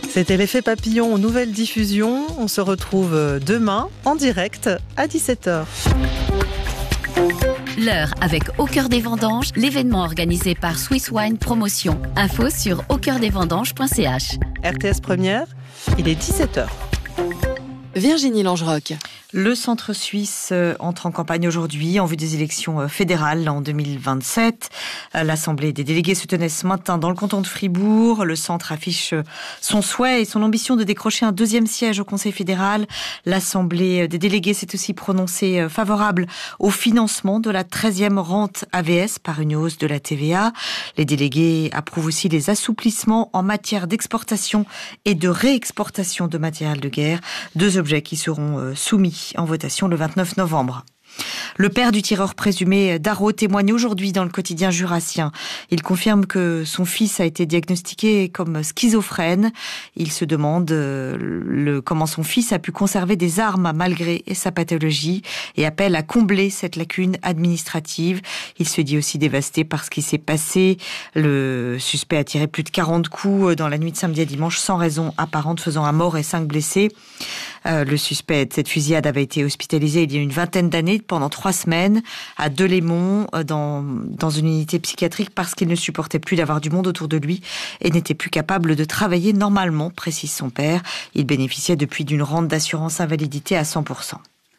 C'était l'effet papillon, nouvelle diffusion. On se retrouve demain en direct à 17h. L'heure avec Au cœur des vendanges, l'événement organisé par Swiss Wine Promotion. Info sur aucoeurdesvendanges.ch. RTS Première, il est 17h. Virginie Langerock. Le centre suisse entre en campagne aujourd'hui en vue des élections fédérales en 2027. L'Assemblée des délégués se tenait ce matin dans le canton de Fribourg. Le centre affiche son souhait et son ambition de décrocher un deuxième siège au Conseil fédéral. L'Assemblée des délégués s'est aussi prononcée favorable au financement de la 13e rente AVS par une hausse de la TVA. Les délégués approuvent aussi les assouplissements en matière d'exportation et de réexportation de matériel de guerre. Deux objets qui seront soumis en votation le 29 novembre. Le père du tireur présumé d'Arreau témoigne aujourd'hui dans le quotidien jurassien. Il confirme que son fils a été diagnostiqué comme schizophrène. Il se demande comment son fils a pu conserver des armes malgré sa pathologie et appelle à combler cette lacune administrative. Il se dit aussi dévasté par ce qui s'est passé. Le suspect a tiré plus de 40 coups dans la nuit de samedi à dimanche sans raison apparente, faisant un mort et 5 blessés. Le suspect de cette fusillade avait été hospitalisé il y a une vingtaine d'années pendant 3 semaines à Delémont dans une unité psychiatrique parce qu'il ne supportait plus d'avoir du monde autour de lui et n'était plus capable de travailler normalement, précise son père. Il bénéficiait depuis d'une rente d'assurance invalidité à 100%.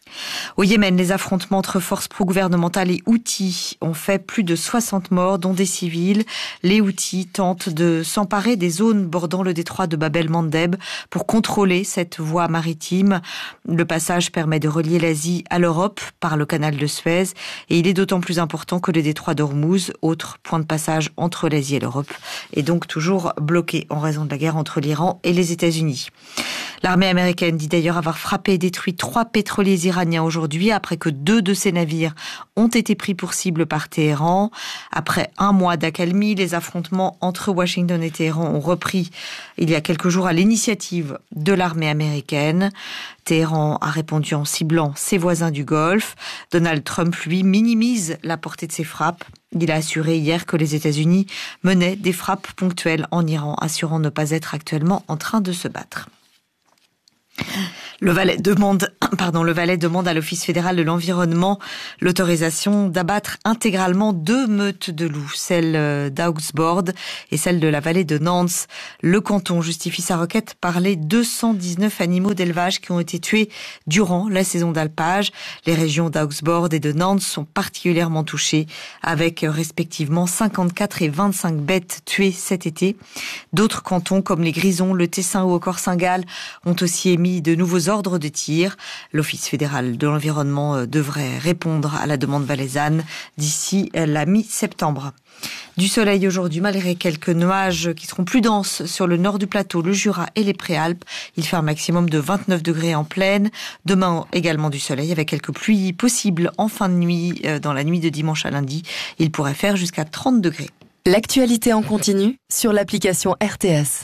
Au Yémen, les affrontements entre forces pro-gouvernementales et Houthis ont fait plus de 60 morts, dont des civils. Les Houthis tentent de s'emparer des zones bordant le détroit de Bab el-Mandeb pour contrôler cette voie maritime. Le passage permet de relier l'Asie à l'Europe par le canal de Suez et il est d'autant plus important que le détroit d'Ormuz, autre point de passage entre l'Asie et l'Europe, est donc toujours bloqué en raison de la guerre entre l'Iran et les États-Unis. L'armée américaine dit d'ailleurs avoir frappé et détruit 3 pétroliers iraniens aujourd'hui après que 2 de ces navires ont été pris pour cible par Téhéran. Après un mois d'accalmie, les affrontements entre Washington et Téhéran ont repris il y a quelques jours à l'initiative de l'armée américaine. Téhéran a répondu en ciblant ses voisins du Golfe. Donald Trump, lui, minimise la portée de ses frappes. Il a assuré hier que les États-Unis menaient des frappes ponctuelles en Iran, assurant ne pas être actuellement en train de se battre. Le Valais demande à l'Office fédéral de l'environnement l'autorisation d'abattre intégralement 2 meutes de loups, celle d'Augsbourg et celle de la vallée de Nans. Le canton justifie sa requête par les 219 animaux d'élevage qui ont été tués durant la saison d'alpage. Les régions d'Augsbourg et de Nans sont particulièrement touchées, avec respectivement 54 et 25 bêtes tuées cet été. D'autres cantons comme les Grisons, le Tessin ou encore Saint-Gall ont aussi émis de nouveaux ordres de tir. L'Office fédéral de l'environnement devrait répondre à la demande valaisanne d'ici la mi-septembre. Du soleil aujourd'hui, malgré quelques nuages qui seront plus denses sur le nord du plateau, le Jura et les Préalpes. Il fait un maximum de 29 degrés en plaine. Demain également du soleil avec quelques pluies possibles en fin de nuit, dans la nuit de dimanche à lundi. Il pourrait faire jusqu'à 30 degrés. L'actualité en continu sur l'application RTS.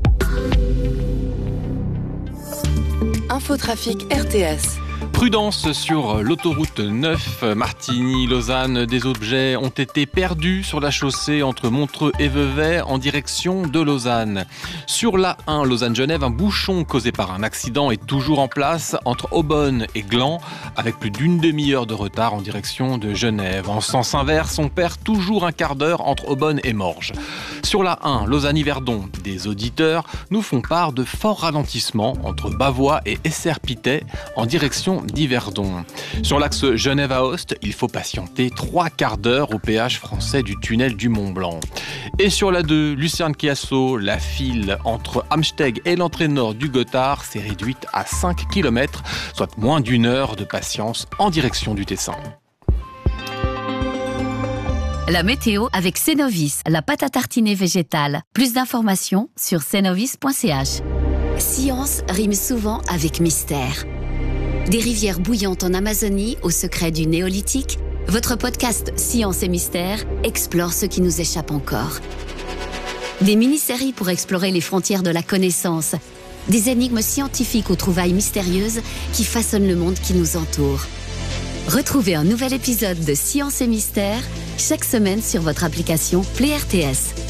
Infotrafic RTS. Prudence sur l'autoroute 9 Martigny-Lausanne. Des objets ont été perdus sur la chaussée entre Montreux et Vevey en direction de Lausanne. Sur la 1 Lausanne-Genève, un bouchon causé par un accident est toujours en place entre Aubonne et Gland, avec plus d'une demi-heure de retard en direction de Genève. En sens inverse, on perd toujours un quart d'heure entre Aubonne et Morges. Sur la 1 Lausanne-Yverdon, des auditeurs nous font part de forts ralentissements entre Bavois et Esserpitay en direction d'Yverdon. Sur l'axe Genève-Aoste, il faut patienter 3 quarts d'heure au péage français du tunnel du Mont-Blanc. Et sur la 2, Lucerne-Chiasso, la file entre Amsteg et l'entrée nord du Gothard s'est réduite à 5 km, soit moins d'1 heure de patience en direction du Tessin. La météo avec Cenovis, la pâte à tartiner végétale. Plus d'informations sur cenovis.ch. Science rime souvent avec mystère. Des rivières bouillantes en Amazonie au secret du néolithique, votre podcast Science et Mystère explore ce qui nous échappe encore. Des mini-séries pour explorer les frontières de la connaissance, des énigmes scientifiques aux trouvailles mystérieuses qui façonnent le monde qui nous entoure. Retrouvez un nouvel épisode de Science et Mystère chaque semaine sur votre application Play RTS.